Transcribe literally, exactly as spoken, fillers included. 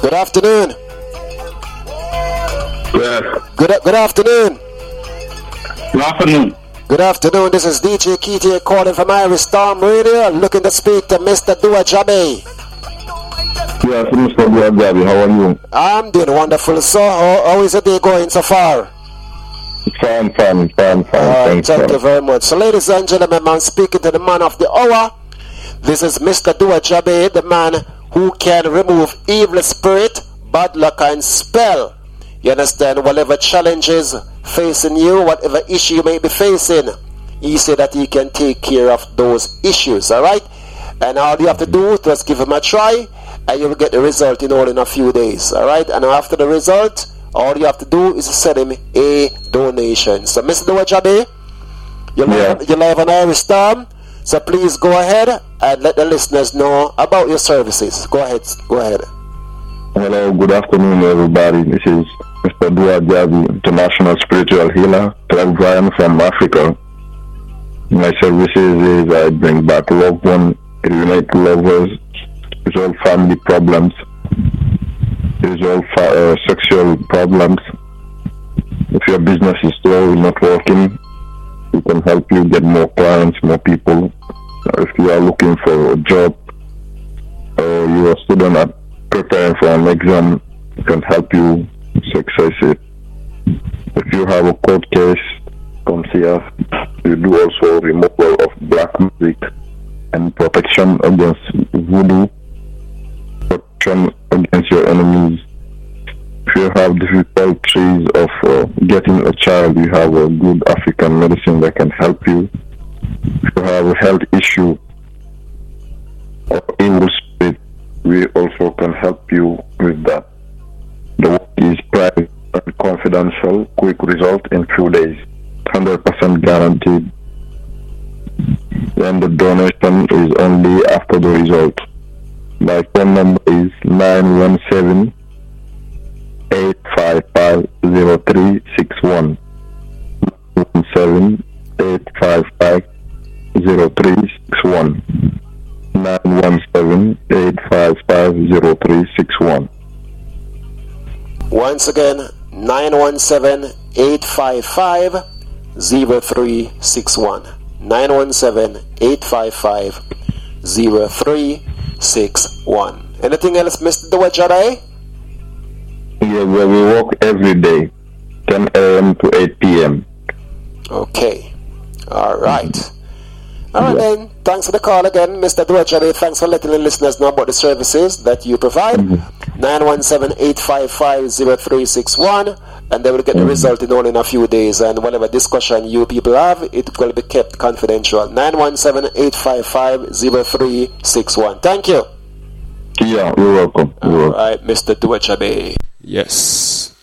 Good afternoon. Yes. Good good afternoon. Good afternoon. Good afternoon. This is D J Keith calling from Irish Storm Radio, looking to speak to Mister Dua Jabe. Yes, Mister Dua Jabe, how are you? I'm doing wonderful. So, how, how is the day going so far? Fine, fine, fine, fine. Uh, Thanks, thank man. you very much. So, ladies and gentlemen, I'm speaking to the man of the hour. This is Mister Dua Jabe, the man who can remove evil spirit, bad luck, and spell. You understand? Whatever challenges facing you, whatever issue you may be facing, he said that he can take care of those issues. All right? And all you have to do is just give him a try, and you will get the result in all in a few days. All right? And after the result, all you have to do is send him a donation. So, Mister Dua Jabe, you're Yeah. live, you're live on Irish Storm. So please go ahead and let the listeners know about your services. Go ahead. Go ahead. Hello, good afternoon, everybody. This is Mister Dua Jabe, international spiritual healer, clairvoyant from Africa. My services is I bring back loved one, reunite lovers, resolve family problems, resolve uh, sexual problems. If your business is slow, not working, we can help you get more clients, more people. If you are looking for a job, or you are a student at preparing for an exam, we can help you success it. If you have a court case, come see us. We do also removal of black magic and protection against voodoo, protection against your enemies. If you have difficulties of uh, getting a child, you have a good African medicine that can help you. If you have a health issue or evil spirit, we also can help you with that. The work is private and confidential, quick result in few days, one hundred percent guaranteed. And the donation is only after the result. My phone number is nine one seven, eight five five, zero three six one. nine one seven, eight five five, zero three six one. nine one seven, eight five five, zero three six one. Once again, nine one seven, eight five five, zero three six one. nine one seven, eight five five, zero three six one. Anything else, Mister Dua Jabe? Yeah, where we work every day, ten a.m. to eight p.m. Okay. All right. All right, then. Thanks for the call again, Mister Dua Jabe. Thanks for letting the listeners know about the services that you provide. Mm-hmm. nine one seven, eight five five, zero three six one, and they will get the Mm-hmm. result in only in a few days. And whatever discussion you people have, it will be kept confidential. nine one seven, eight five five, zero three six one. Thank you. Yeah, you're welcome. You're All welcome. right, Mister Dua Jabe. Yes.